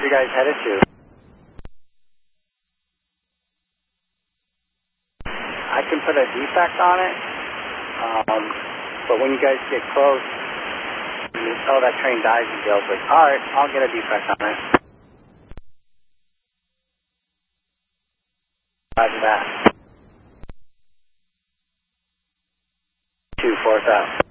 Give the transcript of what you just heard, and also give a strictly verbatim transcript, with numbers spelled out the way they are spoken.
you guys headed to? I can put a defect on it, um, but when you guys get close, you oh, that train dies and goes like, all right, I'll get a defect on it. Roger that. Two, four thousand.